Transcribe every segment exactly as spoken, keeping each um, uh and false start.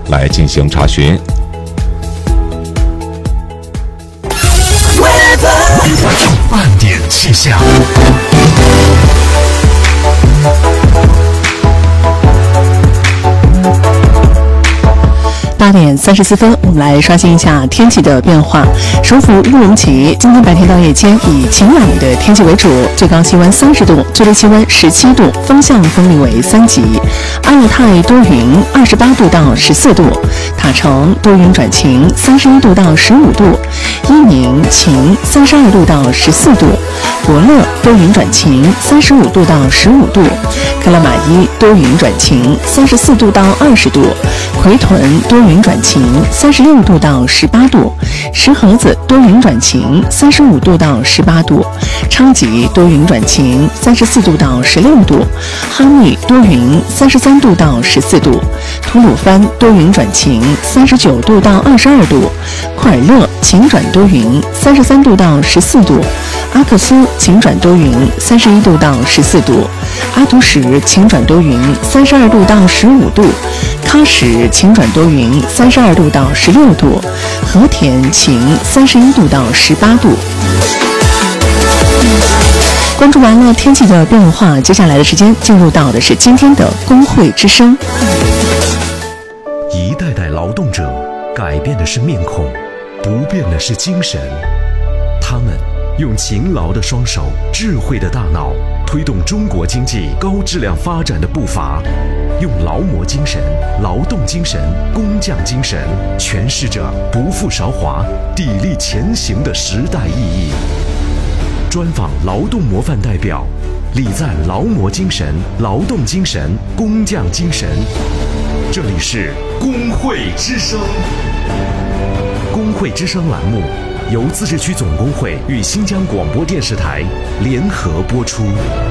来进行查询。 半点气象。 八点三十四分，我们来刷新一下天气的变化。首府乌鲁木齐今天白天到夜间以晴朗的天气为主，最高气温三十度，最低气温十七度，风向风力为三级。阿勒泰多云，二十八度到十四度；塔城多云转晴，三十一度到十五度；伊宁晴，三十二度到十四度；博乐多云转晴，三十五度到十五度；克拉玛依多云转晴，三十四度到二十度；奎屯多云转晴，三十六度到十八度；石河子多云转晴，三十五度到十八度；昌吉多云转晴，三十四度到十六度；哈密多云，三十三度到十四度；吐鲁番多云转晴，三十九度到二十二度；库尔勒晴转多云，三十三度到十四度；阿克苏晴转多云，三十一度到十四度；阿图什晴转多云，三十二度到十五度；喀什晴转多云，三十二度到十六度；和田晴，三十一度到十八度。关注完了天气的变化，接下来的时间进入到的是今天的工会之声。 一代代劳动者改变的是面孔，不变的是精神。他们用勤劳的双手、智慧的大脑，推动中国经济高质量发展的步伐，用劳模精神、劳动精神、工匠精神，诠释着不负韶华、砥砺前行的时代意义。专访劳动模范代表，礼赞劳模精神、劳动精神、工匠精神。这里是工会之声。工会之声栏目由自治区总工会与新疆广播电视台联合播出。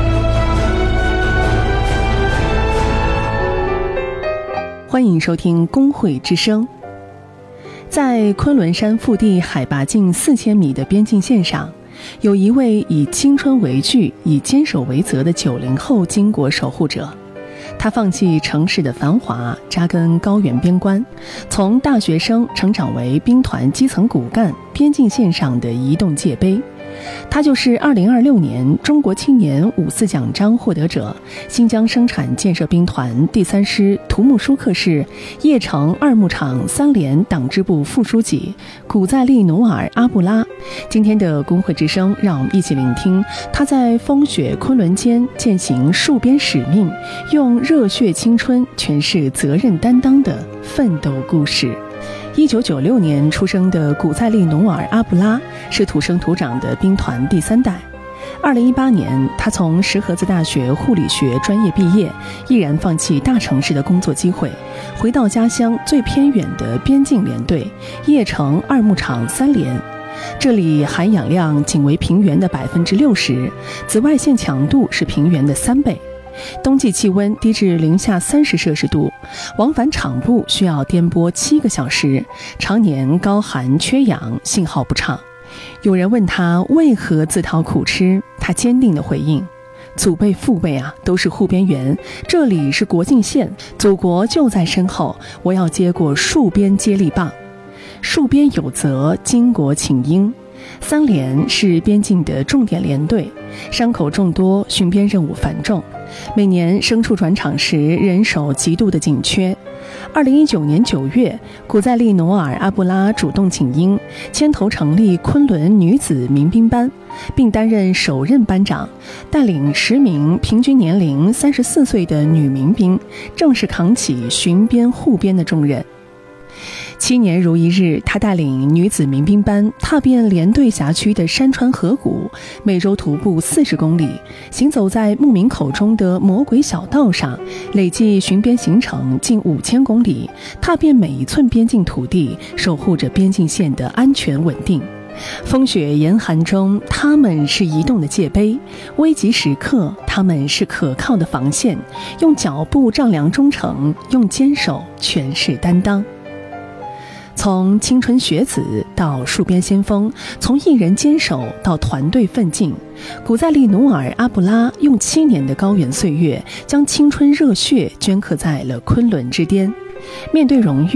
欢迎收听工会之声。在昆仑山腹地海拔近四千米的边境线上，有一位以青春为据、以坚守为泽的九零后巾帼守护者。他放弃城市的繁华，扎根高原边关，从大学生成长为兵团基层骨干，边境线上的移动界碑。他就是二零二六年中国青年五四奖章获得者，新疆生产建设兵团第三师图木舒克市叶城二牧场三连党支部副书记古在利努尔阿布拉。今天的工会之声，让我们一起聆听他在风雪昆仑间践行戍边使命，用热血青春诠释责任担当的奋斗故事。一九九六年出生的古在利努尔阿布拉是土生土长的兵团第三代。二零一八年，他从石河子大学护理学专业毕业，毅然放弃大城市的工作机会，回到家乡最偏远的边境连队叶城二牧场三连。这里含氧量仅为平原的百分之六十，紫外线强度是平原的三倍。冬季气温低至零下三十摄氏度，往返场部需要颠簸七个小时，常年高寒缺氧，信号不畅。有人问他为何自讨苦吃，他坚定地回应：祖辈父辈啊，都是护边员，这里是国境线，祖国就在身后，我要接过戍边接力棒。戍边有责，巾帼请缨。三连是边境的重点连队，伤口众多，巡边任务繁重，每年牲畜转场时人手极度的紧缺。二零一九年九月，古在利努尔阿布拉主动请缨，牵头成立昆仑女子民兵班，并担任首任班长，带领十名平均年龄三十四岁的女民兵，正式扛起巡边护边的重任。七年如一日，他带领女子民兵班踏遍连队辖区的山川河谷，每周徒步四十公里，行走在牧民口中的魔鬼小道上，累计巡边行程近五千公里，踏遍每一寸边境土地，守护着边境线的安全稳定。风雪严寒中，他们是移动的界碑；危急时刻，他们是可靠的防线，用脚步丈量忠诚，用坚守诠释担当。从青春学子到戍边先锋，从一人坚守到团队奋进，古在利努尔阿布拉用七年的高原岁月，将青春热血镌刻在了昆仑之巅。面对荣誉，